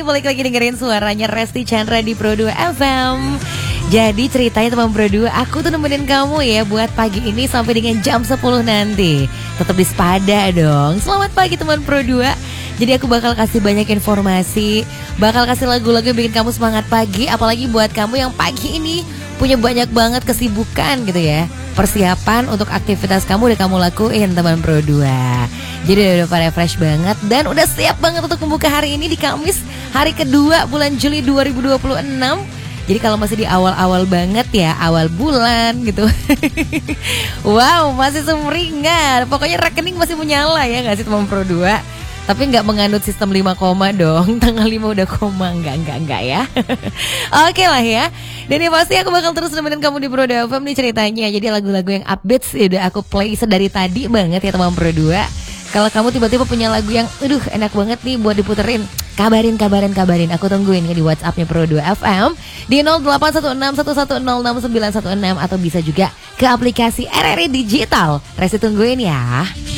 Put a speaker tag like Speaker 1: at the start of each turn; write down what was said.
Speaker 1: balik lagi dengerin suaranya Resti Chandra di Pro 2 FM. Jadi ceritanya teman Pro 2, aku tuh nemenin kamu ya buat pagi ini sampai dengan jam 10 nanti. Tetap di sepada dong. Selamat pagi teman Pro 2. Jadi aku bakal kasih banyak informasi, bakal kasih lagu-lagu yang bikin kamu semangat pagi. Apalagi buat kamu yang pagi ini punya banyak banget kesibukan gitu ya. Persiapan untuk aktivitas kamu udah kamu lakuin teman Pro 2. Jadi udah pada fresh banget dan udah siap banget untuk membuka hari ini di Kamis, hari kedua bulan Juli 2026. Jadi kalau masih di awal-awal banget ya, awal bulan gitu. Wow, masih sumringah. Pokoknya rekening masih menyala ya gak sih teman Pro 2? Tapi nggak menganut sistem 5 koma dong. Tanggal 5 udah koma, enggak ya. Oke lah ya. Dan yang pasti aku bakal terus nemenin kamu di Pro 2 FM nih ceritanya. Jadi lagu-lagu yang update udah aku play sedari tadi banget ya teman Pro 2. Kalau kamu tiba-tiba punya lagu yang enak banget nih buat diputerin, kabarin. Aku tungguin ya di WhatsAppnya Pro 2 FM di 081611066916 atau bisa juga ke aplikasi RRI Digital. Resti tungguin ya.